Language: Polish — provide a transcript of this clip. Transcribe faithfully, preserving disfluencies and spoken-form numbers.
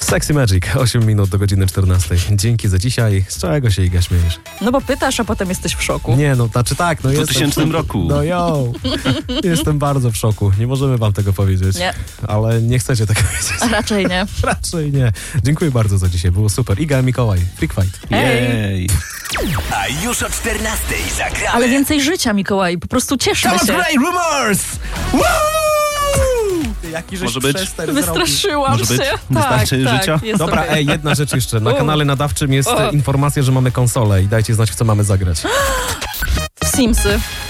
Sexy Magic, osiem minut do godziny czternastej. Dzięki za dzisiaj. Z czego się, Iga, śmiejesz? No bo pytasz, a potem jesteś w szoku. Nie, no znaczy tak, no W jestem dwutysięcznym roku. No jo, jestem bardzo w szoku. Nie możemy wam tego powiedzieć. Nie. Ale nie chcecie tego wiedzieć. A raczej nie. Raczej nie. Dziękuję bardzo za dzisiaj, było super. Iga, Mikołaj, Freak Fight. Jej. A już o czternastej zagramy. Ale więcej życia, Mikołaj. Po prostu cieszmy się. Great Rumors! Woo! Jaki żeś Może być? przester Wystraszyłam Może się. być? Tak, Wystarczy tak, życia? jest Dobra, okej. ej, jedna rzecz jeszcze. Na U. kanale nadawczym jest O. informacja, że mamy konsolę i dajcie znać, w co mamy zagrać. W Simsy.